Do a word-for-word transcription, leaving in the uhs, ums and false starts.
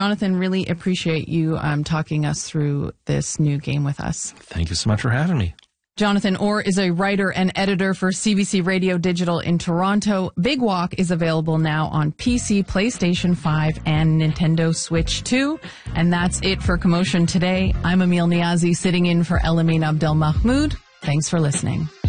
Jonathan, really appreciate you um, talking us through this new game with us. Thank you so much for having me. Jonathan Orr is a writer and editor for C B C Radio Digital in Toronto. Big Walk is available now on P C, PlayStation five, and Nintendo Switch two. And that's it for Commotion today. I'm Emil Niazi, sitting in for Elamin Abdelmahmoud. Thanks for listening.